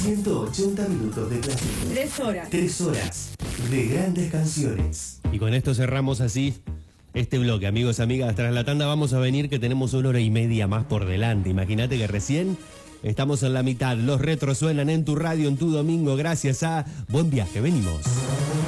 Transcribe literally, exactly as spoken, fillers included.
ciento ochenta minutos de clásico. Tres horas. Tres horas de grandes canciones. Y con esto cerramos así este bloque, amigos, amigas. Tras la tanda vamos a venir, que tenemos una hora y media más por delante. Imagínate que recién estamos en la mitad. Los retros suenan en tu radio, en tu domingo, gracias a Buen Viaje. Venimos.